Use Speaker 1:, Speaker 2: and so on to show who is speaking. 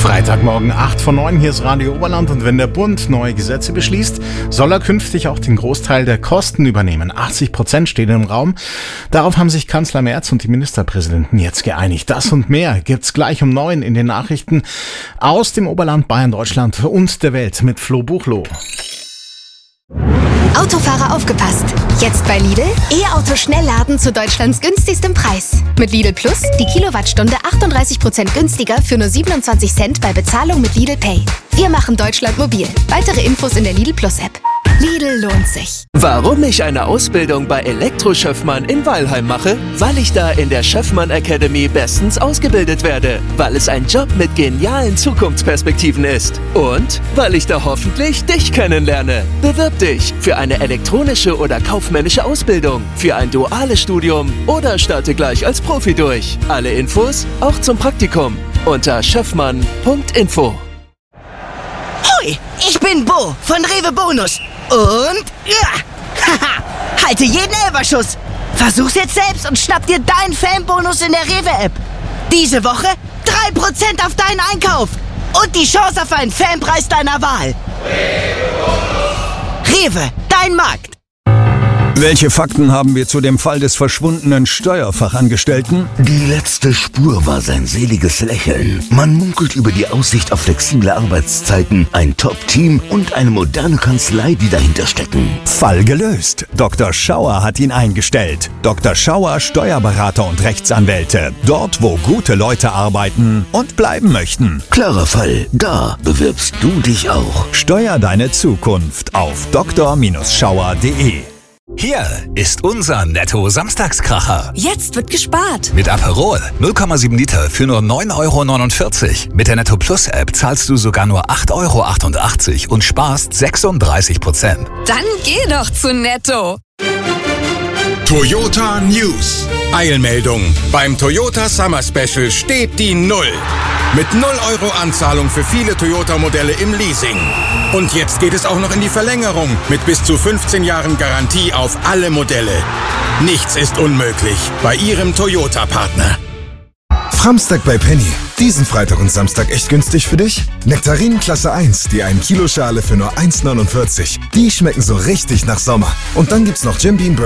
Speaker 1: Freitagmorgen 8 vor 9, hier ist Radio Oberland, und wenn der Bund neue Gesetze beschließt, soll er künftig auch den Großteil der Kosten übernehmen. 80% stehen im Raum. Darauf haben sich Kanzler Merz und die Ministerpräsidenten jetzt geeinigt. Das und mehr gibt's gleich um 9 in den Nachrichten aus dem Oberland, Bayern, Deutschland und der Welt mit Flo Buchloh.
Speaker 2: Autofahrer aufgepasst! Jetzt bei Lidl E-Auto Schnellladen zu Deutschlands günstigstem Preis. Mit Lidl Plus die Kilowattstunde 38% günstiger für nur 27 Cent bei Bezahlung mit Lidl Pay. Wir machen Deutschland mobil. Weitere Infos in der Lidl Plus App. Lidl lohnt sich.
Speaker 3: Warum ich eine Ausbildung bei Elektro-Schöffmann in Weilheim mache? Weil ich da in der Schöffmann Academy bestens ausgebildet werde. Weil es ein Job mit genialen Zukunftsperspektiven ist. Und weil ich da hoffentlich dich kennenlerne. Bewirb dich für eine elektronische oder kaufmännische Ausbildung, für ein duales Studium oder starte gleich als Profi durch. Alle Infos auch zum Praktikum unter schöffmann.info.
Speaker 4: Hoi, ich bin Bo von Rewe Bonus. Und halte jeden Elferschuss. Versuch's jetzt selbst und schnapp dir deinen Fanbonus in der Rewe-App. Diese Woche 3% auf deinen Einkauf und die Chance auf einen Fanpreis deiner Wahl. Rewe, dein Markt.
Speaker 5: Welche Fakten haben wir zu dem Fall des verschwundenen Steuerfachangestellten?
Speaker 6: Die letzte Spur war sein seliges Lächeln. Man munkelt über die Aussicht auf flexible Arbeitszeiten, ein Top-Team und eine moderne Kanzlei, die dahinter stecken.
Speaker 5: Fall gelöst. Dr. Schauer hat ihn eingestellt. Dr. Schauer, Steuerberater und Rechtsanwälte. Dort, wo gute Leute arbeiten und bleiben möchten.
Speaker 6: Klarer Fall. Da bewirbst du dich auch.
Speaker 5: Steuer deine Zukunft auf dr-schauer.de.
Speaker 7: Hier ist unser Netto-Samstagskracher.
Speaker 8: Jetzt wird gespart.
Speaker 7: Mit Aperol 0,7 Liter für nur 9,49 €. Mit der Netto Plus App zahlst du sogar nur 8,88 € und sparst 36%.
Speaker 8: Dann geh doch zu Netto.
Speaker 9: Toyota News. Eilmeldung. Beim Toyota Summer Special steht die 0. Mit 0 € Anzahlung für viele Toyota-Modelle im Leasing. Und jetzt geht es auch noch in die Verlängerung mit bis zu 15 Jahren Garantie auf alle Modelle. Nichts ist unmöglich bei Ihrem Toyota-Partner.
Speaker 10: Samstag bei Penny. Diesen Freitag und Samstag echt günstig für dich? Nektarinen Klasse 1, die 1 Kilo Schale für nur 1,49. Die schmecken so richtig nach Sommer. Und dann gibt's noch Jim Beam Burger